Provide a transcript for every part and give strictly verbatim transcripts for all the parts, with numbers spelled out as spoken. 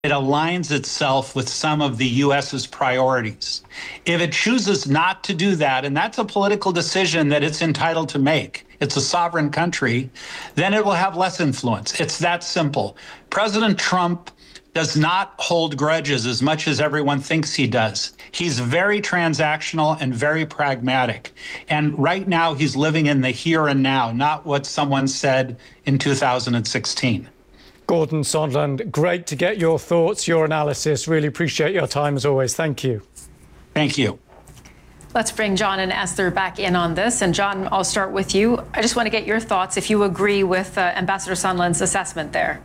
it aligns itself with some of the U S's priorities. If it chooses not to do that, and that's a political decision that it's entitled to make, it's a sovereign country, then it will have less influence. It's that simple. President Trump does not hold grudges as much as everyone thinks he does. He's very transactional and very pragmatic. And right now he's living in the here and now, not what someone said in two thousand sixteen. Gordon Sondland, great to get your thoughts, your analysis. Really appreciate your time as always. Thank you. Thank you. Let's bring John and Esther back in on this. And John, I'll start with you. I just want to get your thoughts if you agree with uh, Ambassador Sondland's assessment there.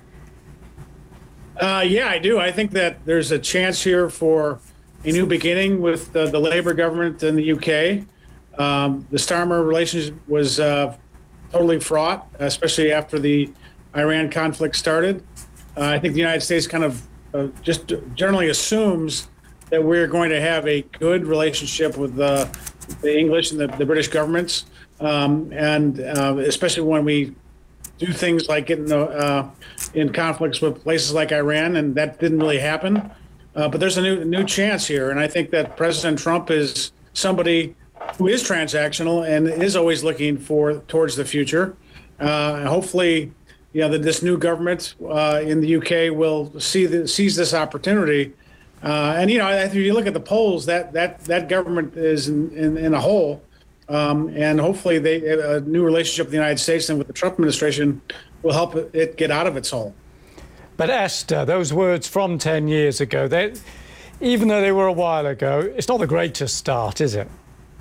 Uh, yeah, I do. I think that there's a chance here for a new beginning with the, the Labour government in the U K. Um, the Starmer relationship was uh, totally fraught, especially after the Iran conflict started. Uh, I think the United States kind of uh, just generally assumes that we're going to have a good relationship with uh, the English and the, the British governments, um, and uh, especially when we do things like getting uh, in conflicts with places like Iran, and that didn't really happen. Uh, but there's a new new chance here, and I think that President Trump is somebody who is transactional and is always looking for towards the future. Uh, hopefully, you know, that this new government uh, in the U K will see the, seize this opportunity. Uh, and you know, if you look at the polls, that that that government is in, in, in a hole. Um, and hopefully they, a new relationship with the United States and with the Trump administration will help it get out of its hole. But Esther, those words from ten years ago, they, even though they were a while ago, it's not the greatest start, is it?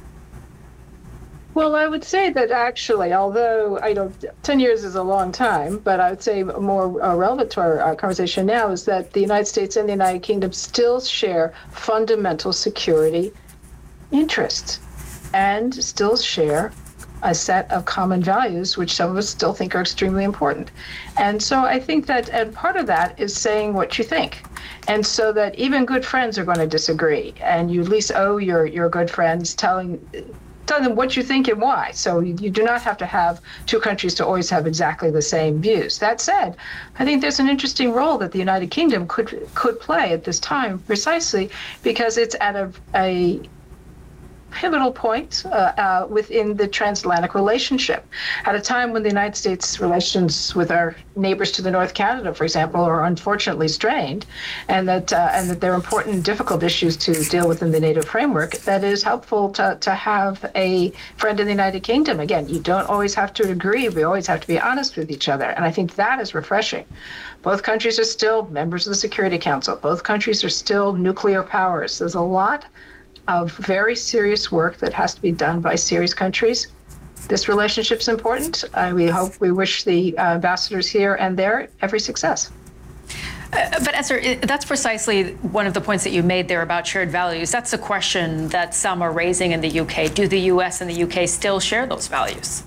Well, I would say that actually, although I don't, ten years is a long time, but I would say a more uh, relevant to our uh, conversation now is that the United States and the United Kingdom still share fundamental security interests, and still share a set of common values, which some of us still think are extremely important. And so I think that, and part of that is saying what you think. And so that even good friends are going to disagree, and you at least owe your, your good friends telling, telling them what you think and why. So you, you do not have to have two countries to always have exactly the same views. That said, I think there's an interesting role that the United Kingdom could could play at this time, precisely because it's at a, a pivotal point uh, uh, within the transatlantic relationship. At a time when the United States relations with our neighbors to the North, Canada, for example, are unfortunately strained, and that uh, and that there are important and difficult issues to deal with in the NATO framework, that is helpful to, to have a friend in the United Kingdom. Again, you don't always have to agree. We always have to be honest with each other. And I think that is refreshing. Both countries are still members of the Security Council. Both countries are still nuclear powers. There's a lot of very serious work that has to be done by serious countries. This relationship's important. Uh, we hope, we wish the uh, ambassadors here and there every success. Uh, but Esther, that's precisely one of the points that you made there about shared values. That's a question that some are raising in the U K. Do the U S and the U K still share those values?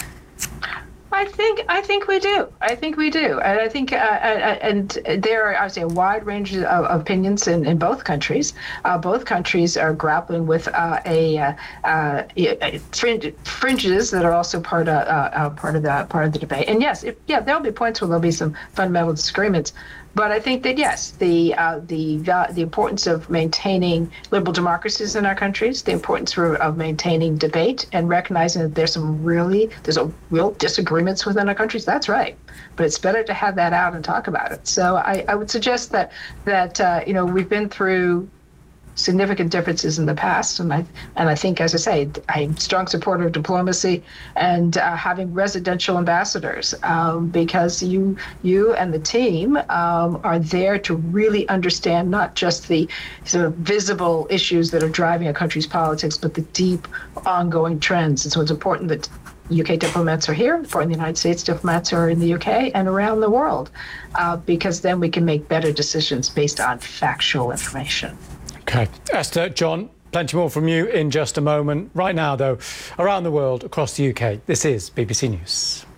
I think I think we do. I think we do, and I think uh, and there are, I would say, a wide range of opinions in, in both countries. Uh, both countries are grappling with uh, a, uh, uh, fringe, fringes that are also part of uh, uh, part of the part of the debate. And yes, if, yeah, there'll be points where there'll be some fundamental disagreements. But I think that yes, the uh, the the importance of maintaining liberal democracies in our countries, the importance for, of maintaining debate and recognizing that there's some really there's a real disagreements within our countries. That's right, but it's better to have that out and talk about it. So I, I would suggest that that uh, you know we've been through significant differences in the past, and I and I think, as I say, I'm a strong supporter of diplomacy and uh, having residential ambassadors, um, because you you and the team um, are there to really understand not just the sort of visible issues that are driving a country's politics, but the deep, ongoing trends. And so it's important that U K diplomats are here, important the United States diplomats are in the U K and around the world, uh, because then we can make better decisions based on factual information. Okay. Esther, John, plenty more from you in just a moment. Right now, though, around the world, across the U K, this is B B C News.